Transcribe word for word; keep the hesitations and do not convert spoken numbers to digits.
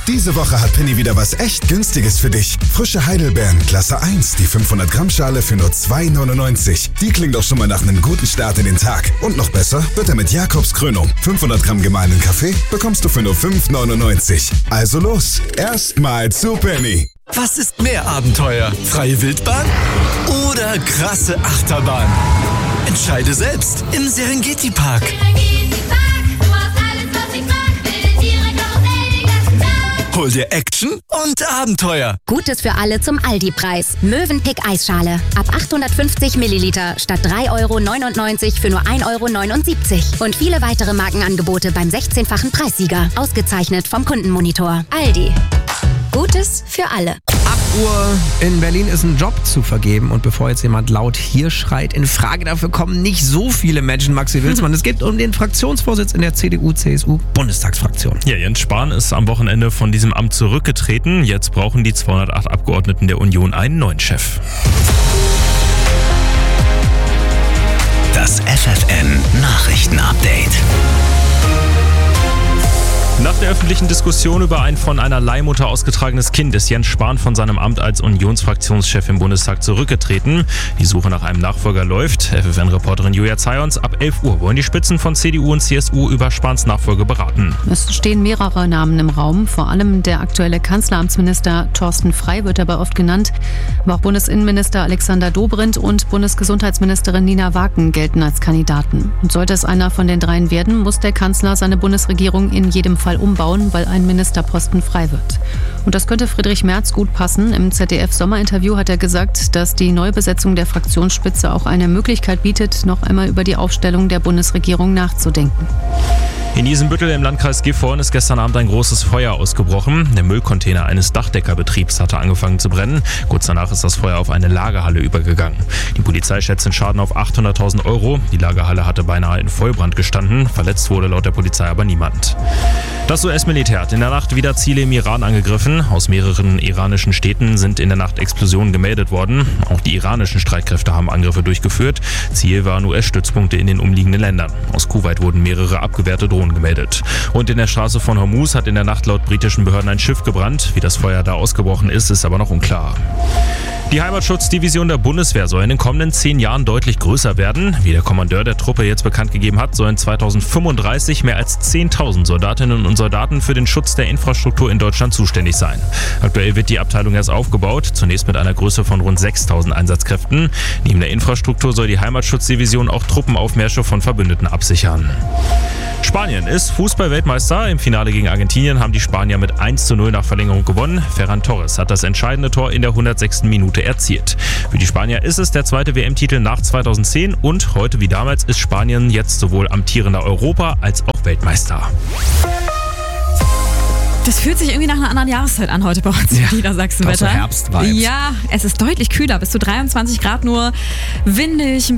Diese Woche hat Penny wieder was echt Günstiges für dich. Frische Heidelbeeren, Klasse eins, die fünfhundert Gramm Schale für nur zwei neunundneunzig. Die klingt doch schon mal nach einem guten Start in den Tag. Und noch besser wird er mit Jakobs Krönung. fünfhundert Gramm gemahlenen Kaffee bekommst du für nur fünf neunundneunzig. Also los, erstmal zu Penny. Was ist mehr Abenteuer? Freie Wildbahn oder krasse Achterbahn? Entscheide selbst im Serengeti Park. Hol dir Action und Abenteuer. Gutes für alle zum Aldi-Preis. Mövenpick Eisschale. Ab achthundertfünfzig Milliliter statt drei Euro neunundneunzig für nur ein Euro neunundsiebzig. Und viele weitere Markenangebote beim sechzehnfachen Preissieger. Ausgezeichnet vom Kundenmonitor. Aldi. Gutes für alle. acht Uhr in Berlin ist ein Job zu vergeben. Und bevor jetzt jemand laut hier schreit, in Frage dafür kommen nicht so viele Menschen, Maxi Wilsmann. Es geht um den Fraktionsvorsitz in der C D U-C S U-Bundestagsfraktion. Ja, Jens Spahn ist am Wochenende von diesem Amt zurückgetreten. Jetzt brauchen die zweihundertacht Abgeordneten der Union einen neuen Chef. Das F F N-Nachrichten-Update. Nach der öffentlichen Diskussion über ein von einer Leihmutter ausgetragenes Kind ist Jens Spahn von seinem Amt als Unionsfraktionschef im Bundestag zurückgetreten. Die Suche nach einem Nachfolger läuft. F F N-Reporterin Julia Zayons. Ab elf Uhr wollen die Spitzen von C D U und C S U über Spahns Nachfolge beraten. Es stehen mehrere Namen im Raum. Vor allem der aktuelle Kanzleramtsminister Thorsten Frey wird dabei oft genannt. Aber auch Bundesinnenminister Alexander Dobrindt und Bundesgesundheitsministerin Nina Waken gelten als Kandidaten. Und sollte es einer von den dreien werden, muss der Kanzler seine Bundesregierung in jedem Fall umbauen, weil ein Ministerposten frei wird. Und das könnte Friedrich Merz gut passen. Im Z D F-Sommerinterview hat er gesagt, dass die Neubesetzung der Fraktionsspitze auch eine Möglichkeit bietet, noch einmal über die Aufstellung der Bundesregierung nachzudenken. In Isenbüttel im Landkreis Gifhorn ist gestern Abend ein großes Feuer ausgebrochen. Der Müllcontainer eines Dachdeckerbetriebs hatte angefangen zu brennen. Kurz danach ist das Feuer auf eine Lagerhalle übergegangen. Die Polizei schätzt den Schaden auf achthunderttausend Euro. Die Lagerhalle hatte beinahe in Vollbrand gestanden. Verletzt wurde laut der Polizei aber niemand. Das U S-Militär hat in der Nacht wieder Ziele im Iran angegriffen. Aus mehreren iranischen Städten sind in der Nacht Explosionen gemeldet worden. Auch die iranischen Streitkräfte haben Angriffe durchgeführt. Ziel waren U S-Stützpunkte in den umliegenden Ländern. Aus Kuwait wurden mehrere abgewehrte Drohnen gemeldet. Und in der Straße von Hormuz hat in der Nacht laut britischen Behörden ein Schiff gebrannt. Wie das Feuer da ausgebrochen ist, ist aber noch unklar. Die Heimatschutzdivision der Bundeswehr soll in den kommenden zehn Jahren deutlich größer werden. Wie der Kommandeur der Truppe jetzt bekannt gegeben hat, sollen zweitausendfünfunddreißig mehr als zehntausend Soldatinnen und Soldaten für den Schutz der Infrastruktur in Deutschland zuständig sein. Aktuell wird die Abteilung erst aufgebaut, zunächst mit einer Größe von rund sechstausend Einsatzkräften. Neben der Infrastruktur soll die Heimatschutzdivision auch Truppenaufmärsche von Verbündeten absichern. Spanien ist Fußball-Weltmeister. Im Finale gegen Argentinien haben die Spanier mit eins zu null nach Verlängerung gewonnen. Ferran Torres hat das entscheidende Tor in der hundertsechsten Minute erzielt. Für die Spanier ist es der zweite W M-Titel nach zweitausendzehn und heute wie damals ist Spanien jetzt sowohl amtierender Europa- als auch Weltmeister. Das fühlt sich irgendwie nach einer anderen Jahreszeit an heute bei uns im Ja, Niedersachsen-Wetter. auch so Herbst-Vibes. Ja, es ist deutlich kühler, bis zu dreiundzwanzig Grad nur, windig, ein bisschen